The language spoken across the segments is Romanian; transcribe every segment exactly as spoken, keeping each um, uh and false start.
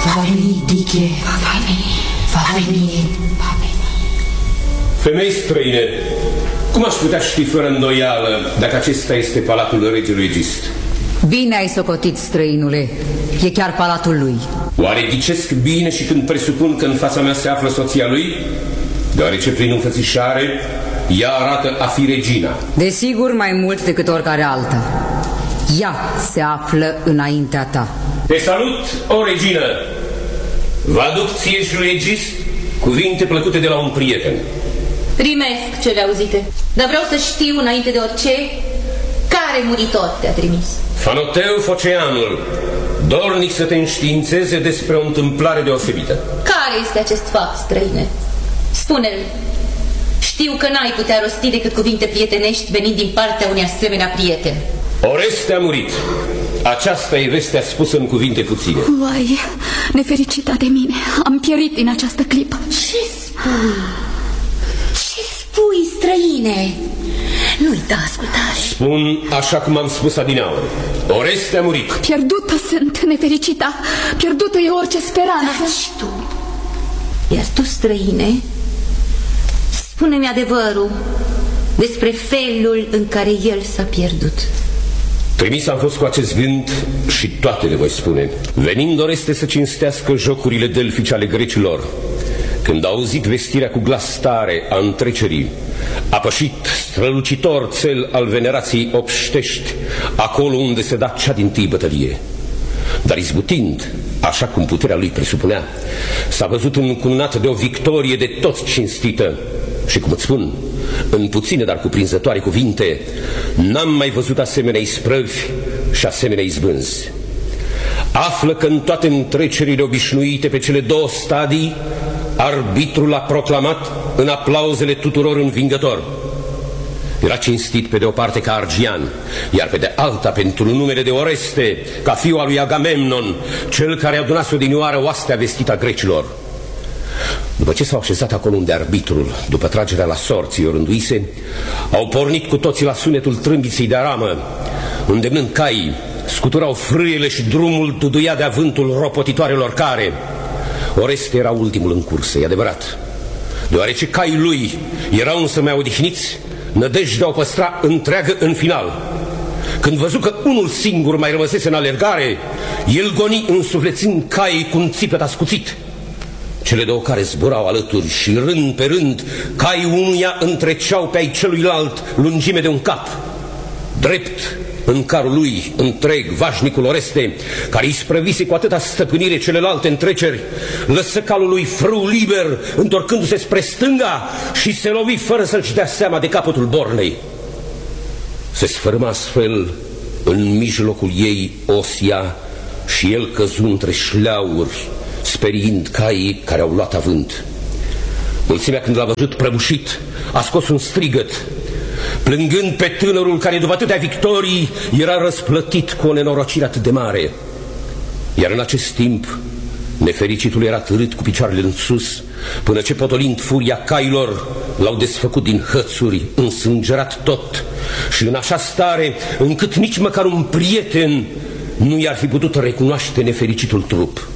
Va veni, Diche. Va veni. Va veni. Femei străine, cum aș putea ști fără îndoială dacă acesta este palatul regelui Egist? Bine ai socotit, străinule. E chiar palatul lui. Oare ghicesc bine și când presupun că în fața mea se află soția lui? Deoarece prin înfățișare ea arată a fi regina. Desigur, mai mult decât oricare alta. Ea se află înaintea ta. Te salut, o regină! Vă aduc ție și lui Egist cuvinte plăcute de la un prieten. Primesc cele auzite, dar vreau să știu înainte de orice care muritor te-a trimis. Fanoteu Foceanul, dornic să te înștiințeze despre o întâmplare deosebită. Care este acest fapt, străine? Spune-l. Știu că n-ai putea rosti decât cuvinte prietenești venind din partea unui asemenea prieten. Oreste a murit. Aceasta e vestea spusă în cuvinte puține. Vai, nefericita de mine, am pierit în această clipă. Ce spui? Ce spui, străine? Nu uita ascultare. Spun așa cum am spus adineauri. Oreste a murit. Pierdută sunt, nefericita. Pierdută e orice speranță. Taci tu. Iar tu, străine, spune-mi adevărul despre felul în care el s-a pierdut. Trimis am fost cu acest gând și toate le voi spune. Venind Oreste să cinstească jocurile delfice ale grecilor, când a auzit vestirea cu glas tare a întrecerii, a pășit strălucitor țel al venerației obștești, acolo unde se da cea dintâi bătălie. Dar izbutind, așa cum puterea lui presupunea, s-a văzut încununat de o victorie de toți cinstită. Și cum îți spun, în puține, dar cuprinzătoare cuvinte, n-am mai văzut asemenea isprăvi și asemenea izbânzi. Află că în toate întrecerile obișnuite pe cele două stadii, arbitrul a proclamat în aplauzele tuturor învingător. Era cinstit pe de o parte ca Argian, iar pe de alta, pentru numele de Oreste, ca fiul al lui Agamemnon, cel care adunase odinioară oastea vestită a grecilor. După ce s-au așezat acolo unde arbitrul, după tragerea la sorții o rânduise, au pornit cu toții la sunetul trâmbiței de aramă, îndemnând caii, scuturau frâiele și drumul duduia de-a vântul ropotitoarelor care. Oreste era ultimul în cursă, e adevărat. Deoarece caii lui erau însă mai odihniți, nădejdea o păstra întreagă în final. Când văzu că unul singur mai rămăsese în alergare, el goni însuflețind caii cu un țipăt ascuțit. Cele două care zburau alături și rând pe rând, caii unuia întreceau pe ai celuilalt lungime de un cap. Drept în carul lui întreg, vașnicul Oreste, care îi sprăvise cu atâta stăpânire celelalte întreceri, lăsă calul lui frâu liber, întorcându-se spre stânga și se lovi fără să-și dea seama de capătul bornei. Se sfărâma astfel în mijlocul ei Osia și el căzu între șleauri, speriind caii care au luat avânt. Mulțimea, când l-a văzut prăbușit, a scos un strigăt, plângând pe tânărul care după atâtea victorii era răsplătit cu o nenorocire atât de mare. Iar în acest timp nefericitul era târât cu picioarele în sus, până ce, potolind furia cailor, l-au desfăcut din hățuri, însângerat tot, și în așa stare încât nici măcar un prieten nu i-ar fi putut recunoaște nefericitul trup.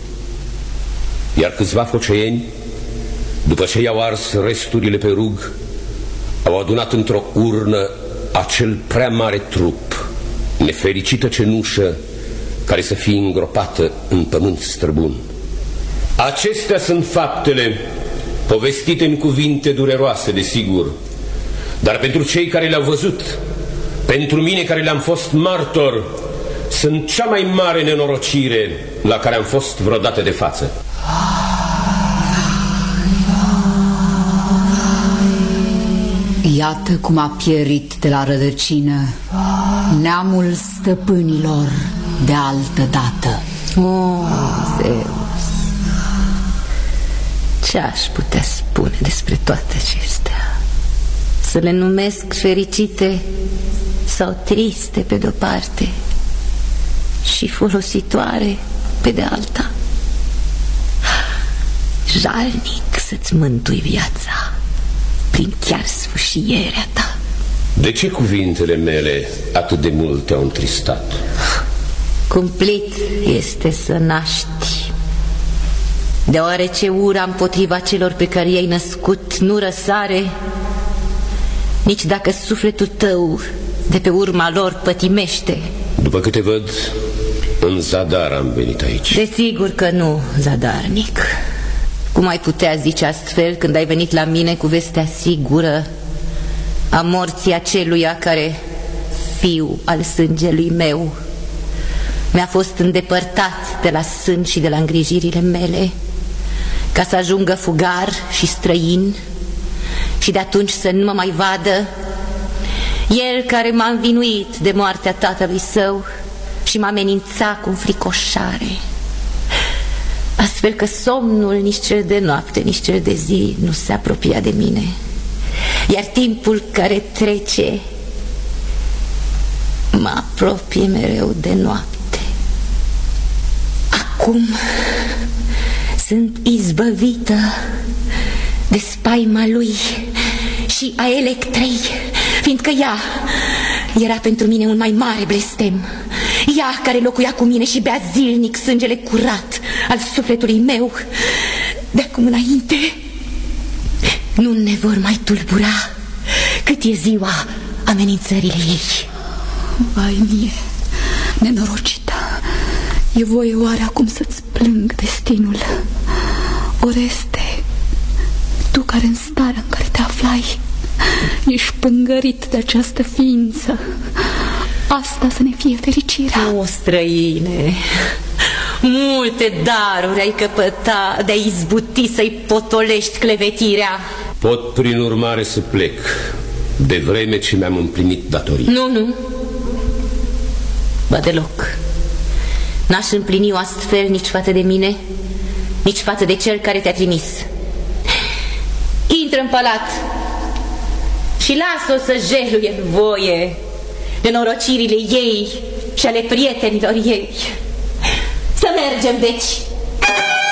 Iar câțiva foceeni, după ce i-au ars resturile pe rug, au adunat într-o urnă acel prea mare trup, nefericită cenușă care să fie îngropată în pământ străbun. Acestea sunt faptele povestite în cuvinte dureroase, desigur, dar pentru cei care le-au văzut, pentru mine care le-am fost martor, sunt cea mai mare nenorocire la care am fost vreodată de față. Iată cum a pierit de la rădăcină neamul stăpânilor de altă dată. Oh, Zeus, ce aș putea spune despre toate acestea? Să le numesc fericite sau triste pe de-o parte și folositoare pe de alta? Jalnic să-ți mântui viața prin chiar sfâșierea ta. De ce cuvintele mele atât de mult te-au întristat? Cumplit este să naști Deoarece ura împotriva celor pe care i-ai născut nu răsare, nici dacă sufletul tău de pe urma lor pătimește. După câte văd, în zadar am venit aici. Desigur că nu, zadarnic. Cum ai putea zice astfel când ai venit la mine cu vestea sigură a morții aceluia care, fiu al sângelui meu, mi-a fost îndepărtat de la sân și de la îngrijirile mele, ca să ajungă fugar și străin și de atunci să nu mă mai vadă? El care m-a învinuit de moartea tatălui său și m-a amenințat cu înfricoșare, astfel că somnul, nici cel de noapte, nici cel de zi, nu se apropia de mine. Iar timpul care trece mă apropie mereu de noapte. Acum sunt izbăvită de spaima lui și a Electrei, fiindcă ea era pentru mine un mai mare blestem. Ea care locuia cu mine și bea zilnic sângele curat al sufletului meu. De acum înainte nu ne vor mai tulbura cât e ziua amenințările ei. Vai mie, nenorocită, e voie oare acum să-ți plâng destinul? Oreste, tu care în starea în care te aflai ești pângărit de această ființă, asta să ne fie fericirea. O, străine, multe daruri ai căpăta de a izbuti să-i potolești clevetirea. Pot prin urmare să plec, de vreme ce mi-am împlinit datorii. Nu, nu, ba deloc. N-aș împlini-o astfel nici față de mine, nici față de cel care te-a trimis. Intră în palat și lasă-o să jeluie în voie nenorocirile ei și ale prietenilor ei. Să mergem, deci.